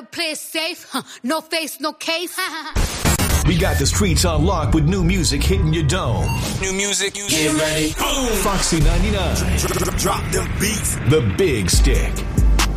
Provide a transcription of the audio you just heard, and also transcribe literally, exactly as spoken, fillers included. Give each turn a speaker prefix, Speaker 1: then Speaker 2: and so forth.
Speaker 1: better play it safe. Huh. No face, no case.
Speaker 2: We got the streets on lock with new music hitting your dome.
Speaker 3: New music, get ready.
Speaker 2: Boom! Foxy ninety-nine.
Speaker 4: Drop them beats.
Speaker 2: The Big Stick.